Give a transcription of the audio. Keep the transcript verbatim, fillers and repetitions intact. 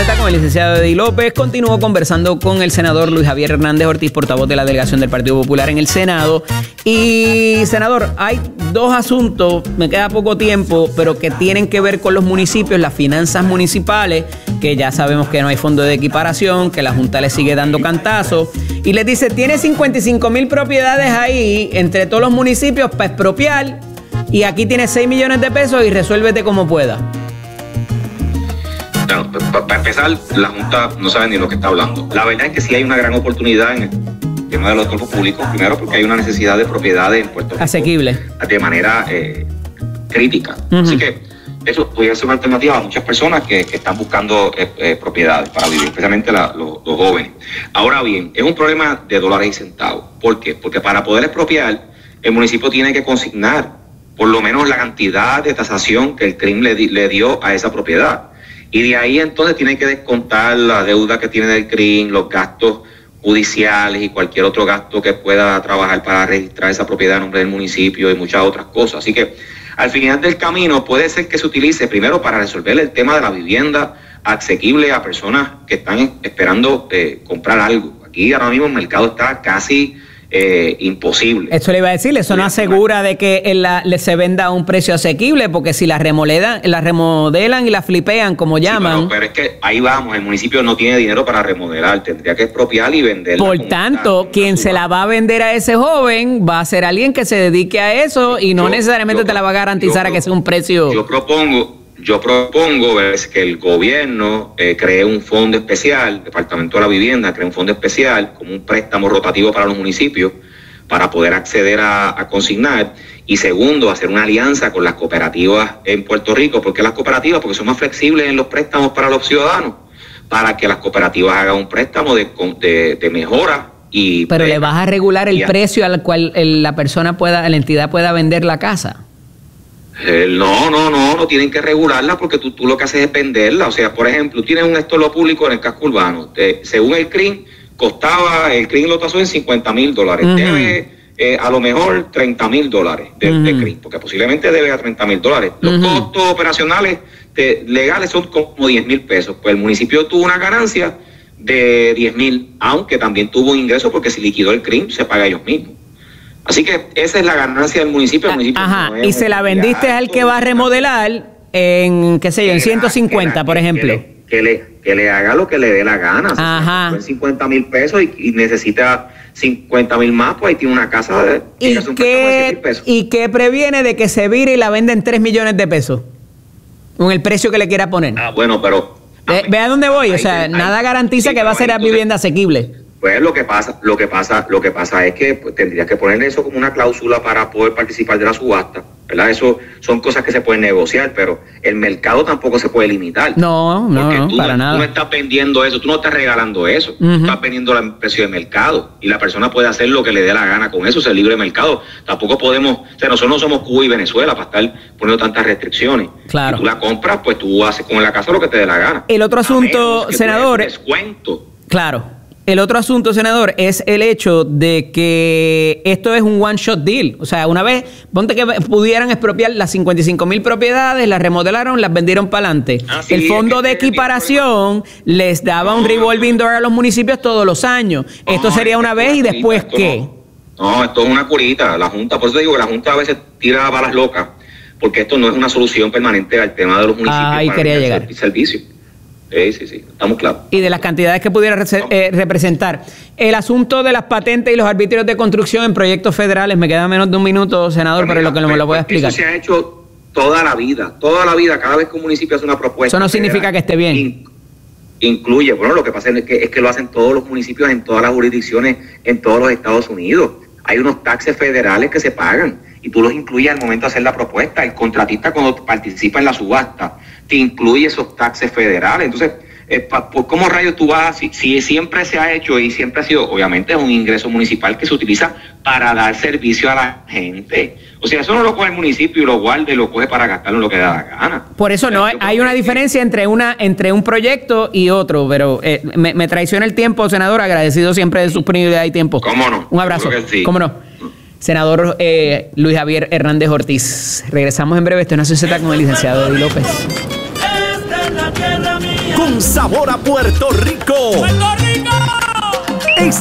Z con el licenciado Eddie López. Continúo conversando con el senador Luis Javier Hernández Ortiz, portavoz de la delegación del Partido Popular en el Senado. Y, senador, hay dos asuntos, me queda poco tiempo, pero que tienen que ver con los municipios, las finanzas municipales, que ya sabemos que no hay fondo de equiparación, que la Junta le sigue dando cantazos. Y les dice, tiene cincuenta y cinco mil propiedades ahí, entre todos los municipios, para expropiar, y aquí tiene seis millones de pesos y resuélvete como pueda. Bueno, para empezar, la Junta no sabe ni lo que está hablando. La verdad es que sí hay una gran oportunidad en el tema de los cuerpos públicos, primero porque hay una necesidad de propiedades en Puerto Rico asequible de manera eh, crítica. Uh-huh. Así que eso podría ser una alternativa a muchas personas que, que están buscando eh, eh, propiedades para vivir, especialmente la, los, los jóvenes. Ahora bien, es un problema de dólares y centavos. ¿Por qué? Porque para poder expropiar, el municipio tiene que consignar por lo menos la cantidad de tasación que el C R I M le, le dio a esa propiedad. Y de ahí entonces tienen que descontar la deuda que tiene del C R I M, los gastos judiciales y cualquier otro gasto que pueda trabajar para registrar esa propiedad a nombre del municipio y muchas otras cosas. Así que al final del camino puede ser que se utilice primero para resolver el tema de la vivienda asequible a personas que están esperando eh, comprar algo. Aquí ahora mismo el mercado está casi Eh, imposible. Eso le iba a decir, eso no asegura de que en la, le se venda a un precio asequible, porque si la remodelan, la remodelan y la flipean, como llaman. Sí, pero, pero es que ahí vamos, el municipio no tiene dinero para remodelar, tendría que expropiar y venderla. Por tanto, una, quien una se la va a vender a ese joven va a ser alguien que se dedique a eso y no yo, necesariamente yo, te la va a garantizar yo, a que sea un precio. Yo propongo Yo propongo es que el gobierno eh, cree un fondo especial, Departamento de la Vivienda cree un fondo especial como un préstamo rotativo para los municipios para poder acceder a, a consignar. Y segundo, hacer una alianza con las cooperativas en Puerto Rico. ¿Por qué las cooperativas? Porque son más flexibles en los préstamos para los ciudadanos, para que las cooperativas hagan un préstamo de, de, de mejora. Y Pero le vas a regular el precio al cual el, la persona pueda, la entidad pueda vender la casa. Eh, no, no, no, no tienen que regularla porque tú, tú lo que haces es venderla. O sea, por ejemplo, tienes un estolo público en el casco urbano. Te, según el C R I M, costaba, el C R I M lo tasó en cincuenta mil dólares. Uh-huh. Debe eh, a lo mejor treinta mil dólares de, uh-huh. de C R I M, porque posiblemente debe a treinta mil dólares. Los uh-huh. costos operacionales de, legales son como diez mil pesos. Pues el municipio tuvo una ganancia de diez mil, aunque también tuvo un ingreso porque si liquidó el C R I M, se paga ellos mismos. Así que esa es la ganancia del municipio. El municipio Ajá, no y se la vendiste al que va a remodelar en, qué sé yo, en ciento cincuenta, por ejemplo. Que le, que, le, que le haga lo que le dé la gana. Ajá. Si en cincuenta mil pesos y, y necesita cincuenta mil más, pues ahí tiene una casa de, ¿Y qué, pesos. ¿Y qué previene de que se vire y la venda en tres millones de pesos? Con el precio que le quiera poner. Ah, bueno, pero... Ve, ve a dónde voy, o sea, ahí, nada ahí, garantiza sí, que va a ser a vivienda asequible. Pues lo que pasa, lo que pasa, lo que pasa es que pues, tendrías que poner eso como una cláusula para poder participar de la subasta, ¿verdad? Eso son cosas que se pueden negociar, pero el mercado tampoco se puede limitar. No, no, no, tú, para tú nada. Tú no estás vendiendo eso, tú no estás regalando eso, uh-huh. tú estás vendiendo el precio de mercado y la persona puede hacer lo que le dé la gana con eso, es el libre mercado. Tampoco podemos, o sea, nosotros no somos Cuba y Venezuela para estar poniendo tantas restricciones. Claro. Si tú la compras, pues tú haces con la casa lo que te dé la gana. El otro asunto, senador. Descuento. Claro. El otro asunto, senador, es el hecho de que esto es un one-shot deal. O sea, una vez, ponte que pudieran expropiar las cincuenta y cinco mil propiedades, las remodelaron, las vendieron para adelante. Ah, sí, el fondo es que de equiparación les daba no, un revolving door a los municipios todos los años. No, esto sería una vez y después, ¿qué? No, no, esto es una curita. La Junta, por eso digo que la Junta a veces tira balas locas, porque esto no es una solución permanente al tema de los municipios. Ahí para quería llegar. El servicio. Sí, sí, sí, estamos claros. Y de las cantidades que pudiera eh, representar. El asunto de las patentes y los arbitrios de construcción en proyectos federales, me queda menos de un minuto, senador, pero, mira, pero lo que me lo voy a explicar. Eso se ha hecho toda la vida, toda la vida, cada vez que un municipio hace una propuesta. Eso no significa federal, que esté bien. In, incluye, bueno, lo que pasa es que, es que lo hacen todos los municipios en todas las jurisdicciones, en todos los Estados Unidos. Hay unos taxes federales que se pagan y tú los incluyes al momento de hacer la propuesta. El contratista cuando participa en la subasta te incluye esos taxes federales. Entonces, eh, pa, ¿por cómo rayos tú vas? Si, si siempre se ha hecho y siempre ha sido, obviamente es un ingreso municipal que se utiliza para dar servicio a la gente. O sea, eso no lo coge el municipio y lo guarda y lo coge para gastarlo en lo que da la gana. Por eso no, hay una diferencia entre una entre un proyecto y otro, pero eh, me, me traiciona el tiempo, senador, agradecido siempre de su disponibilidad y tiempo. ¿Cómo no? Un abrazo. Sí. ¿Cómo no? Senador eh, Luis Javier Hernández Ortiz. Regresamos en breve. Esto es Nación Z con el licenciado Eddie López. Esta es la tierra mía. con sabor a Puerto Rico. ¡Puerto Rico!